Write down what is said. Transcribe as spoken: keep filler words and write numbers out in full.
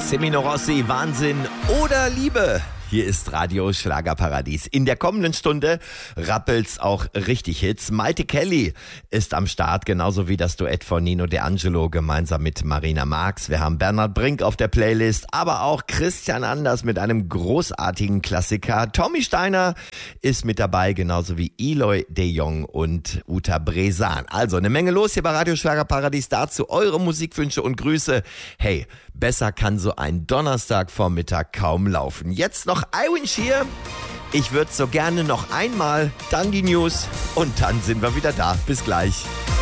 Semino Rossi, Wahnsinn oder Liebe. Hier ist Radio Schlagerparadies. In der kommenden Stunde rappelt's auch richtig Hits. Maite Kelly ist am Start, genauso wie das Duett von Nino D'Angelo gemeinsam mit Marina Marx. Wir haben Bernhard Brink auf der Playlist, aber auch Christian Anders mit einem großartigen Klassiker. Tommy Steiner ist mit dabei, genauso wie Eloy de Jong und Uta Bresan. Also eine Menge los hier bei Radio Schlagerparadies. Dazu eure Musikwünsche und Grüße. Hey, besser kann so ein Donnerstagvormittag kaum laufen. Jetzt noch Iwan Shear. Ich würde so gerne noch einmal, dann die News und dann sind wir wieder da. Bis gleich.